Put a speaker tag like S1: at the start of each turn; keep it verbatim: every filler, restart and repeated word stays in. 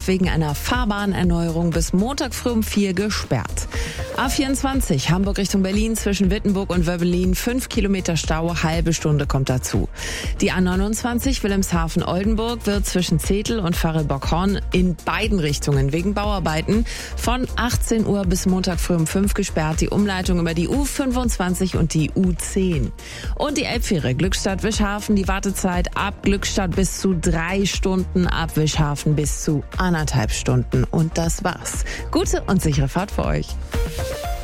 S1: Stop wegen einer Fahrbahnerneuerung bis Montag früh um vier gesperrt. A vierundzwanzig, Hamburg Richtung Berlin, zwischen Wittenburg und Wöbbelin, fünf Kilometer Stau, halbe Stunde kommt dazu. Die A neunundzwanzig, Wilhelmshaven-Oldenburg, wird zwischen Zetel und Farel-Bockhorn in beiden Richtungen wegen Bauarbeiten von achtzehn Uhr bis Montag früh um fünf gesperrt. Die Umleitung über die U fünfundzwanzig und die U zehn. Und die Elbfähre Glückstadt-Wischhafen, die Wartezeit ab Glückstadt bis zu drei Stunden, ab Wischhafen bis zu anderthalb Stunden. Und das war's. Gute und sichere Fahrt für euch.